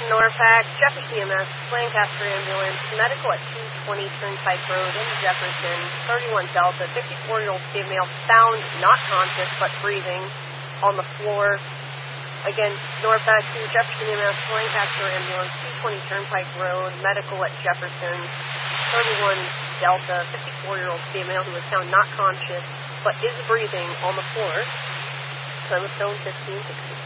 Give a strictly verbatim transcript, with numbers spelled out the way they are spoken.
Norfolk, Jefferson E M S, Lancaster Ambulance, medical at two twenty Turnpike Road in Jefferson, thirty-one Delta, fifty-four-year-old female found not conscious but breathing on the floor. Again, Norfolk to Jefferson E M S, Lancaster Ambulance, two twenty Turnpike Road, medical at Jefferson, thirty-one Delta, fifty-four-year-old female who was found not conscious but is breathing on the floor. Plymouth Zone fifteen sixty.